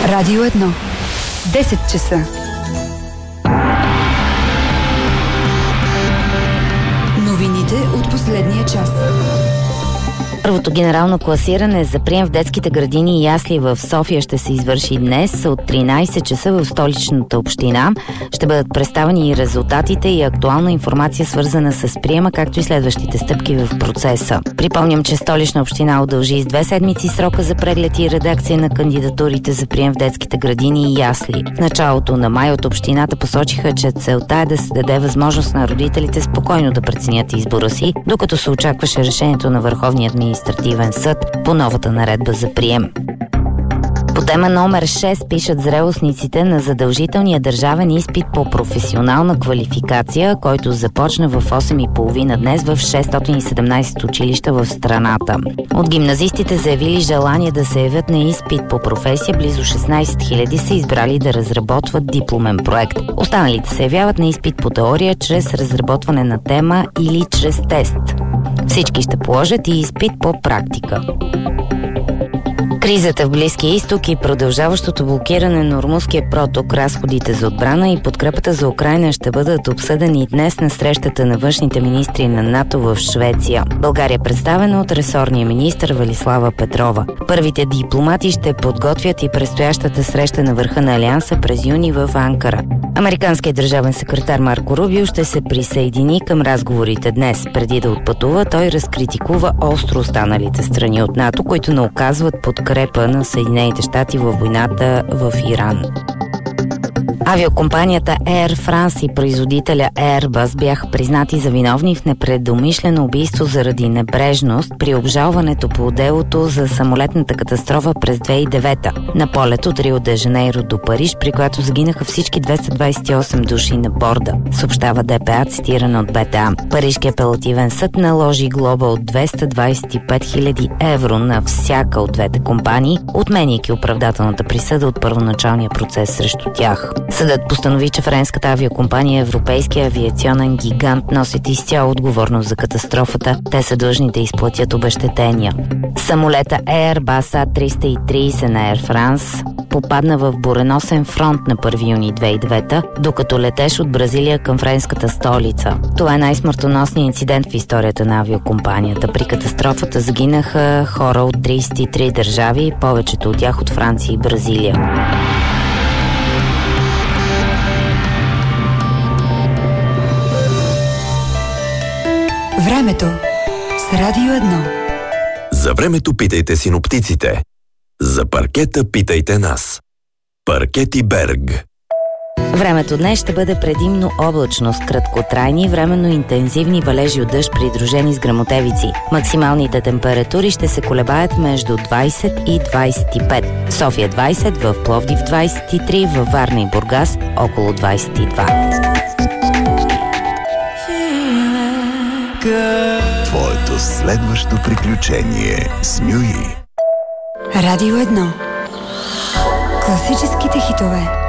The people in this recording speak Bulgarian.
Радио 1. 10 часа. Новините от последния час. Първото генерално класиране за прием в детските градини и ясли в София ще се извърши днес от 13 часа в столичната община. Ще бъдат представени и резултатите и актуална информация, свързана с приема, както и следващите стъпки в процеса. Припомням, че Столична община удължи с 2 седмици срока за преглед и редакция на кандидатурите за прием в детските градини и ясли. В началото на май от общината посочиха, че целта е да се даде възможност на родителите спокойно да преценят избора си, докато се очакваше решението на Върховния административен съд по новата наредба за прием. По тема номер 6 пишат зрелостниците на задължителния държавен изпит по професионална квалификация, който започна в 8:30 днес в 617 училища в страната. От гимназистите заявили желание да се явят на изпит по професия, близо 16 000 са избрали да разработват дипломен проект. Останалите се явяват на изпит по теория чрез разработване на тема или чрез тест. Всички ще положат и изпит по практика. Кризата в Близкия изток и продължаващото блокиране на Ормузския проток, разходите за отбрана и подкрепата за Украйна ще бъдат обсъдени днес на срещата на външните министри на НАТО в Швеция. България е представена от ресорния министър Велислава Петрова. Първите дипломати ще подготвят и предстоящата среща на върха на Алианса през юни в Анкара. Американският държавен секретар Марко Рубио ще се присъедини към разговорите днес. Преди да отпътува, той разкритикува остро останалите страни от НАТО, които не оказват подкрепа на Съединените щати във войната в Иран. Авиокомпанията Air France и производителя Airbus бяха признати за виновни в непредумишлено убийство заради небрежност при обжалването по делото за самолетната катастрофа през 2009 на полет от Рио де Жанейро до Париж, при която загинаха всички 228 души на борда, съобщава ДПА, цитирана от БТА. Парижкият апелативен съд наложи глоба от 225 000 евро на всяка от двете компании, отменяйки оправдателната присъда от първоначалния процес срещу тях. Съдът постанови, че френската авиокомпания Европейския авиационен гигант носят изцяло отговорност за катастрофата. Те са длъжни да изплатят обезщетения. Самолета Airbus A330 на Air France попадна в буреносен фронт на 1 юни 2009, докато летеш от Бразилия към френската столица. Това е най-смъртоносният инцидент в историята на авиокомпанията. При катастрофата загинаха хора от 33 държави, повечето от тях от Франция и Бразилия. Времето с Радио 1. За времето питайте синоптиците. За паркета питайте нас. Паркети Берг. Времето днес ще бъде предимно облачно с краткотрайни, временно интензивни валежи от дъжд, придружени с гръмотевици. Максималните температури ще се колебаят между 20 и 25. В София 20, в Пловдив 23, във Варна и Бургас около 22. Твоето следващо приключение с Мюи. Радио 1. Класическите хитове.